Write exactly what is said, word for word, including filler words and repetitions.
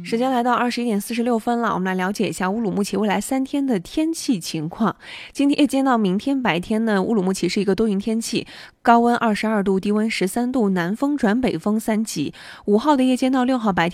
时间来到二十一点四十六分了，我们来了解一下乌鲁木齐未来三天的天气情况。今天夜间到明天白天呢，乌鲁木齐是一个多云天气，高温二十二度，低温十三度，南风转北风三级。五号的夜间到六号白天